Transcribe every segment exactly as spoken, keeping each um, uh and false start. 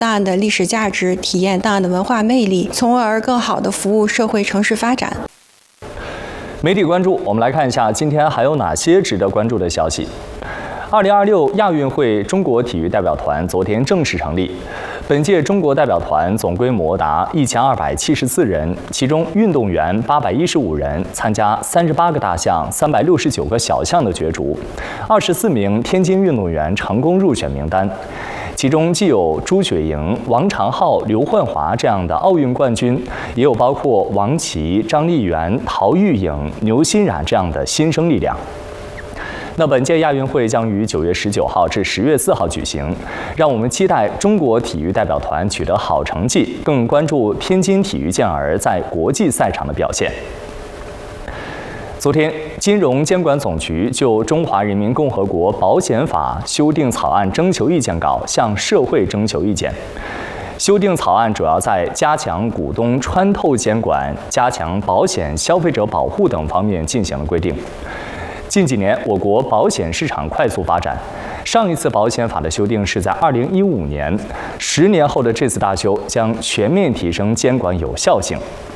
档案的历史价值，体验档案的文化魅力，从而更好地服务社会城市发展。 媒体关注，我们来看一下今天还有哪些值得关注的消息。二零二六亚运会中国体育代表团昨天正式成立。本届中国代表团总规模达一千二百七十四人，其中运动员八百一十五人，参加三十八个大项、三百六十九个小项的角逐，二十四名天津运动员成功入选名单。其中既有朱雪莹、王长浩、刘焕华这样的奥运冠军，也有包括王琦、张丽媛、陶玉颖、牛欣冉这样的新生力量。那本届亚运会将于九月十九号至十月四号举行，让我们期待中国体育代表团取得好成绩，更关注天津体育健儿在国际赛场的表现。昨天，金融监管总局就《中华人民共和国保险法》修订草案征求意见稿向社会征求意见。修订草案主要在加强股东穿透监管、加强保险消费者保护等方面进行了规定。近几年，我国保险市场快速发展。上一次保险法的修订是在二零一五年，十年后的这次大修将全面提升监管有效性。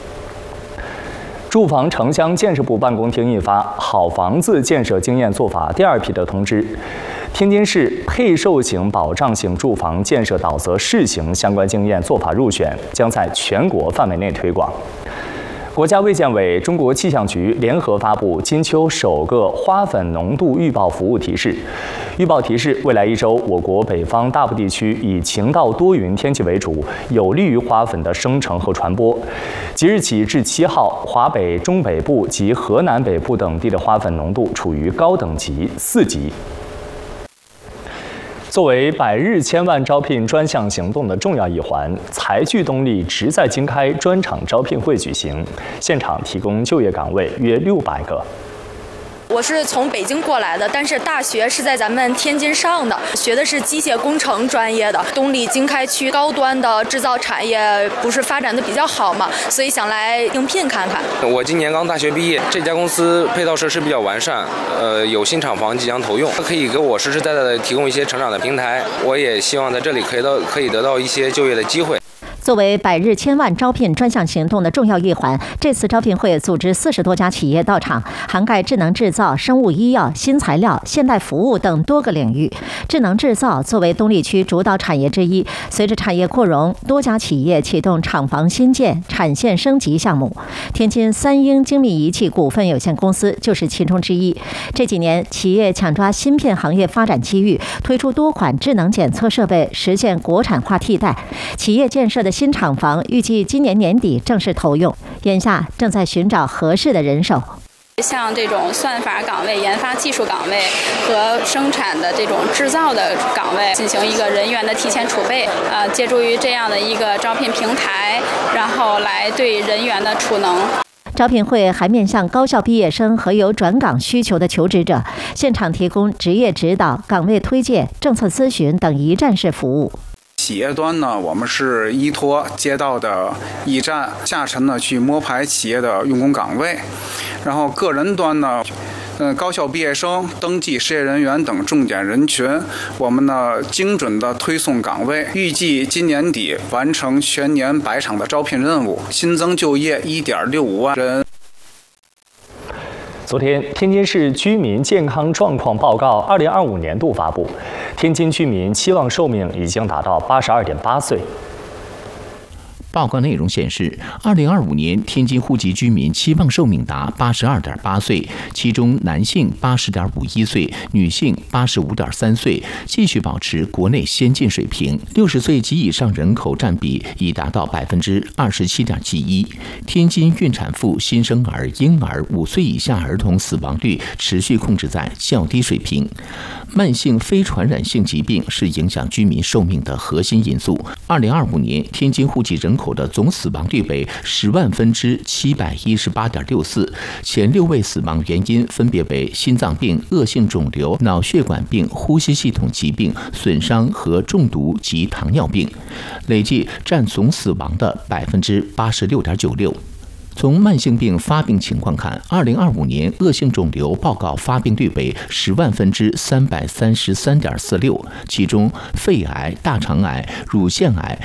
住房城乡建设部办公厅印发《好房子建设经验做法》第二批的通知，天津市配售型保障型住房建设导则试行相关经验做法入选，将在全国范围内推广。国家卫健委、中国气象局联合发布金秋首个花粉浓度预报服务提示。预报提示，未来一周，我国北方大部地区以晴到多云天气为主，有利于花粉的生成和传播。即日起至七号，华北、中北部及河南北部等地的花粉浓度处于高等级四级。作为百日千万招聘专项行动的重要一环，财聚动力直在京开专场招聘会举行，现场提供就业岗位约六百个。 我是从北京过来的，但是大学是在咱们天津上的，学的是机械工程专业的。东丽经开区高端的制造产业不是发展的比较好嘛，所以想来应聘看看。 我今年刚大学毕业，这家公司配套设施比较完善，呃，有新厂房即将投用，可以给我实实在在的提供一些成长的平台。我也希望在这里可以到可以得到一些就业的机会。 作为百日千万招聘专项行动的重要一环，这次招聘会组织四十多家企业到场，涵盖智能制造、生物医药、新材料、现代服务等多个领域。智能制造作为东丽区主导产业之一，随着产业扩容，多家企业启动厂房新建、产线升级项目。天津三英精密仪器股份有限公司就是其中之一。这几年，企业抢抓芯片行业发展机遇，推出多款智能检测设备，实现国产化替代。企业建设的新厂房预计今年年底正式投用，眼下正在寻找合适的人手。 像这种算法岗位、研发技术岗位和生产的这种制造的岗位，进行一个人员的提前储备，呃，借助于这样的一个招聘平台，然后来对人员的储能。 招聘会还面向高校毕业生和有转岗需求的求职者，现场提供职业指导、岗位推荐、政策咨询等一站式服务。 企业端呢，我们是依托街道的驿站，下沉呢去摸排企业的用工岗位，然后个人端呢，嗯，高校毕业生、登记失业人员等重点人群，我们呢精准的推送岗位，预计今年底完成全年百场的招聘任务，新增就业一点六五万人。 昨天，天津市居民健康状况报告二零二五年度发布，天津居民期望寿命已经达到八十二点八岁。 报告内容显示，二零二五年天津户籍居民期望寿命达八十二点八岁，其中男性八十点五一岁，女性八十五点三岁，继续保持国内先进水平。六十岁及以上人口占比已达到百分之二十七点七一。天津孕产妇、新生儿、婴儿、五岁以下儿童死亡率持续控制在较低水平。慢性非传染性疾病是影响居民寿命的核心因素。二零二五年天津户籍人口的总死亡率为十万分之七百一十八点六四，前六位死亡原因分别为心脏病、恶性肿瘤、脑血管病、呼吸系统疾病、损伤和中毒及糖尿病，累计占总死亡的百分之八十六点九六。 从慢性病发病情况看，二零二五年恶性肿瘤报告发病率为十万分之三百三十三点四六，其中肺癌、大肠癌、乳腺癌